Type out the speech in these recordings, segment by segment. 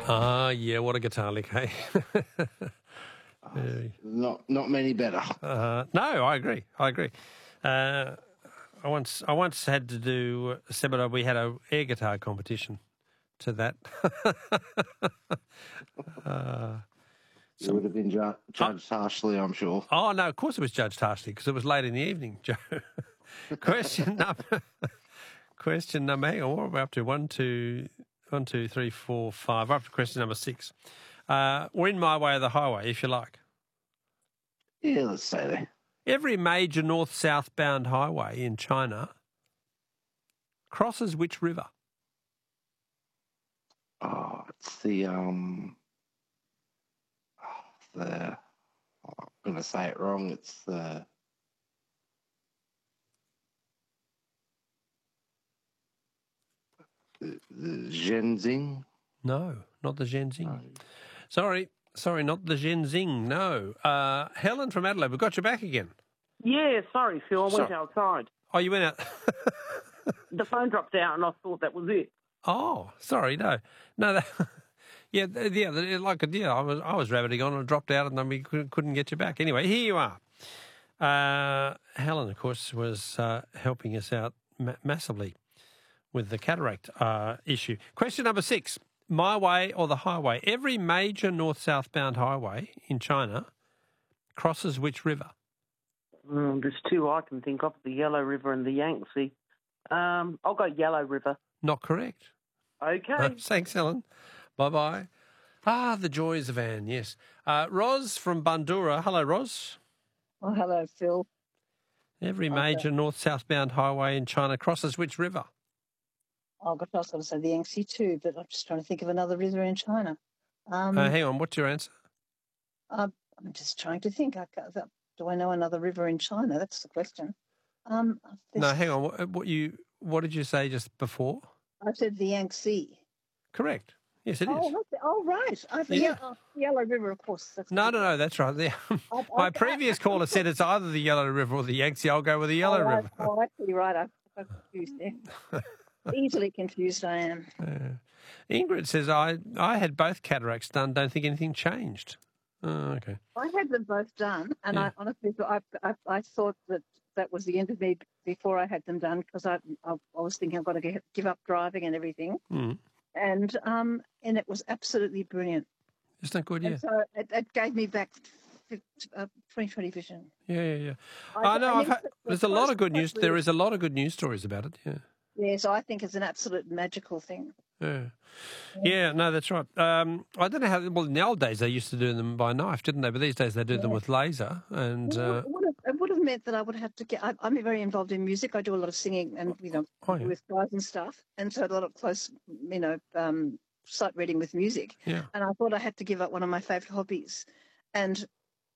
Yeah, what a guitar lick, hey? Not many better. No, I agree. I once had to do a seminar. We had a air guitar competition to that. You would have been judged harshly, I'm sure. Oh no, of course it was judged harshly because it was late in the evening, Joe. Question number. Hang on, what are we up to? 1, 2, 3, 4, 5. We're up to question number 6. We're in my way or the highway, if you like. Yeah, let's say that. Every major north-south bound highway in China crosses which river? Oh, it's I'm going to say it wrong. It's the Zhenzing. No, not the Zhenzing. No. Sorry, not the Zhenzing. No. Helen from Adelaide, we've got you back again. Yeah, sorry, Phil. I went outside. Oh, you went out. The phone dropped out, and I thought that was it. Oh, sorry, no. I was rabbiting on and it dropped out, and then we couldn't get you back. Anyway, here you are. Helen, of course, was helping us out massively with the cataract issue. Question number 6. My way or the highway? Every major north-south bound highway in China crosses which river? There's two I can think of, the Yellow River and the Yangtze. I'll go Yellow River. Not correct. Okay. Thanks, Helen. Bye-bye. The joys of Anne, yes. Ros from Bandura. Hello, Ros. Oh, hello, Phil. Every major north-south bound highway in China crosses which river? I was going to say the Yangtze too, but I'm just trying to think of another river in China. Hang on, what's your answer? I'm just trying to think. Do I know another river in China? That's the question. No, hang on. What did you say just before? I said the Yangtze. Correct. Yes, it is. Right. Yellow River, of course. No, that's right. My previous caller said it's either the Yellow River or the Yangtze. I'll go with the Yellow River. Actually, right. I'm confused there. Easily confused I am. Ingrid says, I had both cataracts done. Don't think anything changed. Oh, okay. I had them both done, and I honestly thought I thought that was the end of me before I had them done, because I was thinking I've got to give up driving and everything. Mm. And it was absolutely brilliant. Isn't that good? Yeah. And so it gave me back 20/20 vision. Yeah. I know. There's a lot of good news. There is a lot of good news stories about it. Yeah. Yeah, so I think it's an absolute magical thing. Yeah, no, that's right. I don't know how. Well, in the old days they used to do them by knife, didn't they? But these days they do them with laser. And it would have meant that I would have to get. I'm very involved in music. I do a lot of singing and with guys and stuff, and so a lot of close sight reading with music. Yeah. And I thought I had to give up one of my favourite hobbies, and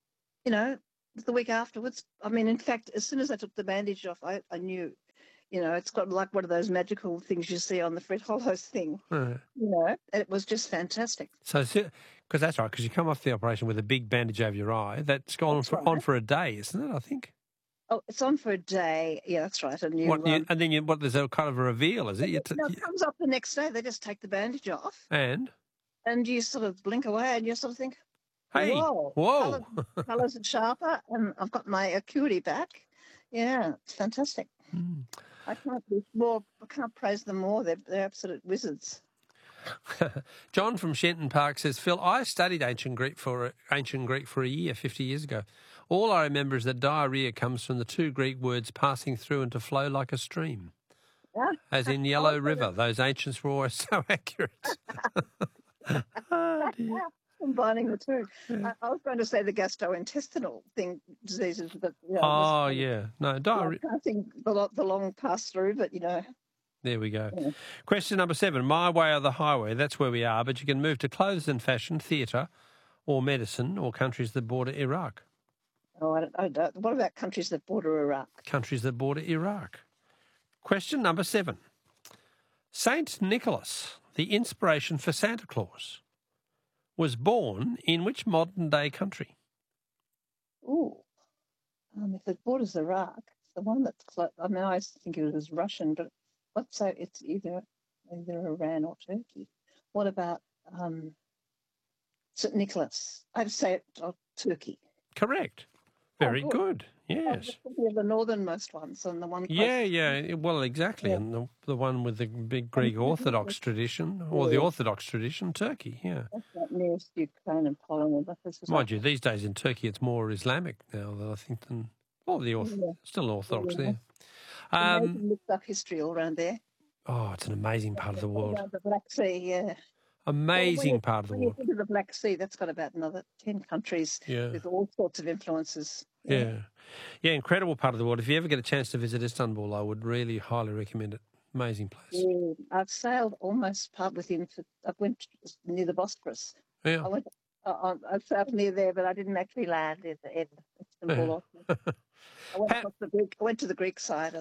the week afterwards. I mean, in fact, as soon as I took the bandage off, I knew. It's got like one of those magical things you see on the Fred Hollows thing. It was just fantastic. So, because that's right, because you come off the operation with a big bandage over your eye. That's gone on for a day, isn't it? I think. Oh, it's on for a day. Yeah, that's right. And there's a kind of a reveal, is it? It comes up the next day. They just take the bandage off. And you sort of blink away and you sort of think, hey, whoa. Colours are sharper and I've got my acuity back. Yeah, it's fantastic. Mm. I can't praise them more. They're absolute wizards. John from Shenton Park says, Phil, I studied ancient Greek for a year 50 years ago. All I remember is that diarrhea comes from the two Greek words passing through and to flow like a stream. Yeah. As in Yellow River. Those ancients were always so accurate. Oh, dear. Combining the two. Yeah. I was going to say the gastrointestinal diseases, but diarrhea. Passing the long pass through, but There we go. Yeah. Question number 7. My way or the highway? That's where we are, but you can move to clothes and fashion, theatre, or medicine, or countries that border Iraq. Oh, I don't. What about countries that border Iraq? Countries that border Iraq. Question number 7. Saint Nicholas, the inspiration for Santa Claus, was born in which modern-day country? Ooh. If it borders Iraq, the one that's close. I mean, I think it was Russian, but let's say it's either Iran or Turkey. What about St. Nicholas. I'd say Turkey. Correct. Very good. good. Yes. They're the northernmost ones and the one close. Yeah. Well, exactly. Yeah. And the one with the big Greek Orthodox tradition, or the Orthodox tradition, Turkey, yeah. That's not nearest Ukraine and Poland. Mind you, these days in Turkey it's more Islamic now, I think, than still Orthodox there. Looked up history all around there. Oh, it's an amazing part of the world. Around the Black Sea, yeah. Amazing part of the When you world. think of the Black Sea, that's got about another 10 countries with all sorts of influences. Yeah, incredible part of the world. If you ever get a chance to visit Istanbul, I would really highly recommend it. Amazing place. Yeah, I've sailed almost part within. I went near the Bosphorus. Yeah. I sailed near there, but I didn't actually land in Istanbul. I went to the Greek side.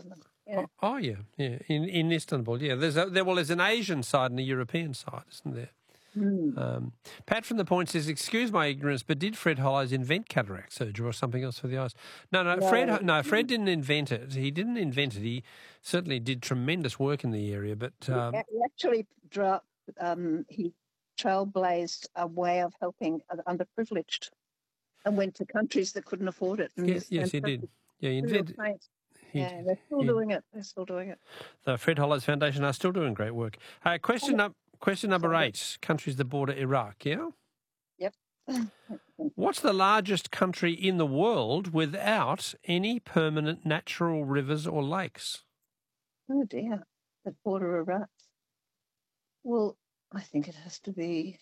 In Istanbul, yeah. There's an Asian side and a European side, isn't there? Pat from the Point says, "Excuse my ignorance, but did Fred Hollows invent cataract surgery or something else for the eyes?" No. Fred didn't invent it. He didn't invent it. He certainly did tremendous work in the area, but he actually he trailblazed a way of helping the underprivileged, and went to countries that couldn't afford it. Yes, he did. Yeah, he invented. They're still doing it. They're still doing it. The Fred Hollows Foundation are still doing great work. Question number 8, countries that border Iraq, yeah? Yep. What's the largest country in the world without any permanent natural rivers or lakes? Oh, dear. That border Iraq. Well, I think it has to be...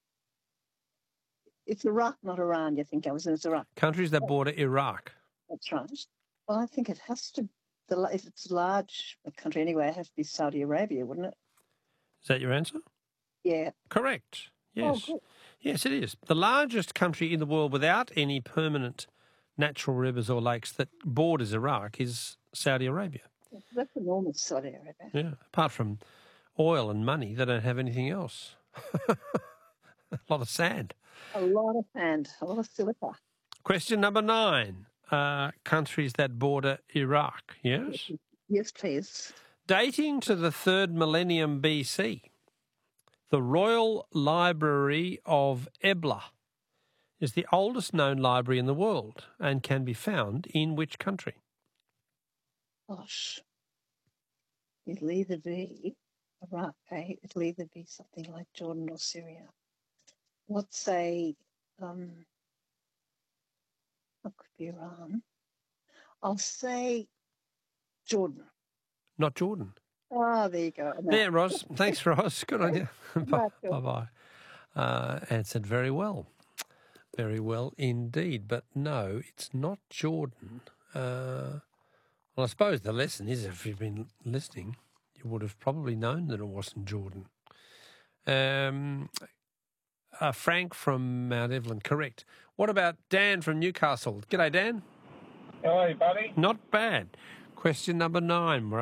It's Iraq, not Iran, you think? It's Iraq. Countries that border Iraq. That's right. Well, I think it has to... If it's a large country anyway, it has to be Saudi Arabia, wouldn't it? Is that your answer? Yeah. Correct. Yes. Oh, good. Yes, it is. The largest country in the world without any permanent natural rivers or lakes that borders Iraq is Saudi Arabia. That's enormous, Saudi Arabia. Yeah. Apart from oil and money, they don't have anything else. A lot of sand. A lot of sand, a lot of silica. Question number 9. Countries that border Iraq, yes? Yes, please. Dating to the 3rd millennium BC, the Royal Library of Ebla is the oldest known library in the world and can be found in which country? Gosh. It'll either be Iraq, it'll either be something like Jordan or Syria. Let's say, what could be Iran? I'll say Jordan. Not Jordan. Oh, there you go. No. There, Ros. Thanks, Ros. Good on you. Bye-bye. Answered very well. Very well indeed. But no, it's not Jordan. Well, I suppose the lesson is, if you've been listening, you would have probably known that it wasn't Jordan. Frank from Mount Evelyn, correct. What about Dan from Newcastle? G'day, Dan. Hello, buddy. Not bad. Question number 9.